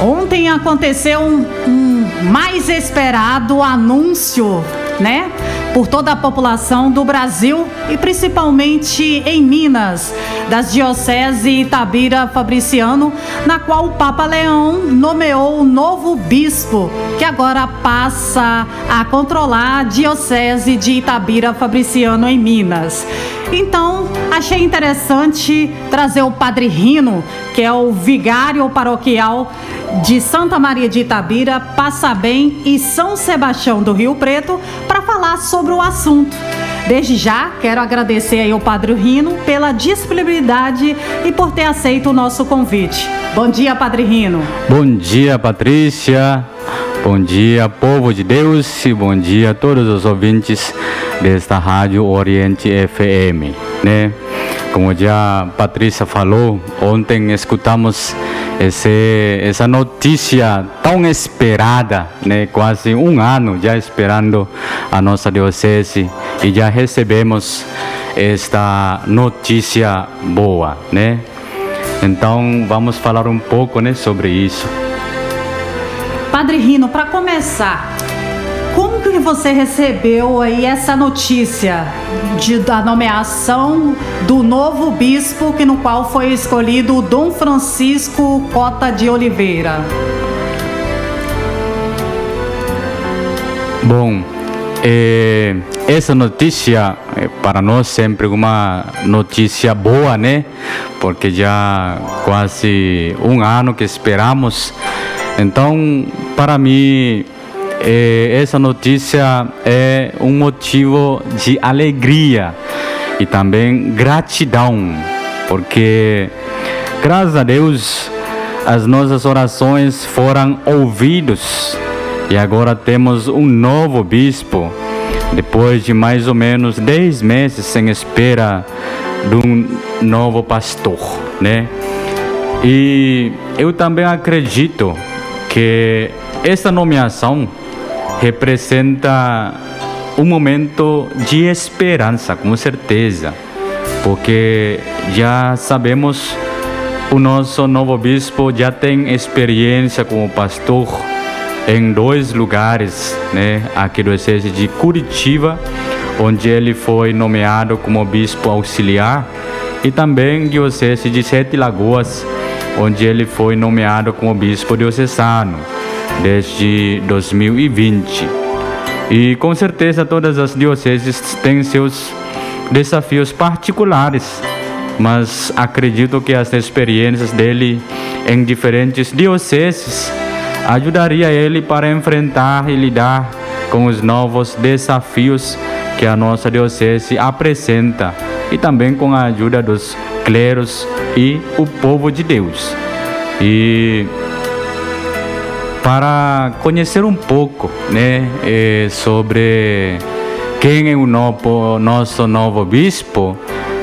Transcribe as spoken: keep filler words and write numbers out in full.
Ontem aconteceu um, um mais esperado anúncio, né, por toda a população do Brasil e principalmente em Minas, das Diocese Itabira Fabriciano, na qual o Papa Leão nomeou o novo bispo, que agora passa a controlar a Diocese de Itabira Fabriciano em Minas. Então, achei interessante trazer o Padre Rino, que é o vigário paroquial de Santa Maria de Itabira, Passabém e São Sebastião do Rio Preto, para falar sobre o assunto. Desde já, quero agradecer aí ao Padre Rino pela disponibilidade e por ter aceito o nosso convite. Bom dia, Padre Rino. Bom dia, Patrícia. Bom dia, povo de Deus, e bom dia a todos os ouvintes desta Rádio Oriente F M, né? Como já a Patrícia falou, ontem escutamos esse, essa notícia tão esperada, né? Quase um ano já esperando a nossa diocese, e já recebemos esta notícia boa, né? Então vamos falar um pouco, né, sobre isso. Padre Rino, para começar, como que você recebeu aí essa notícia de, da nomeação do novo bispo, que no qual foi escolhido o Dom Francisco Cota de Oliveira? Bom, é, essa notícia é para nós sempre uma notícia boa, né? Porque já quase um ano que esperamos. Então, para mim, eh, essa notícia é um motivo de alegria e também gratidão, porque, graças a Deus, as nossas orações foram ouvidas e agora temos um novo bispo, depois de mais ou menos dez meses em espera de um novo pastor, né? E eu também acredito que esta nomeação representa um momento de esperança, com certeza, porque já sabemos o nosso novo bispo já tem experiência como pastor em dois lugares, né? Aqui do Diocese de Curitiba, onde ele foi nomeado como bispo auxiliar, e também Diocese de Sete Lagoas, onde ele foi nomeado como bispo diocesano desde dois mil e vinte. E com certeza todas as dioceses têm seus desafios particulares, mas acredito que as experiências dele em diferentes dioceses ajudaria ele para enfrentar e lidar com os novos desafios que a nossa diocese apresenta, e também com a ajuda dos cleros e o povo de Deus. E para conhecer um pouco, né, eh, sobre quem é o novo, nosso novo bispo,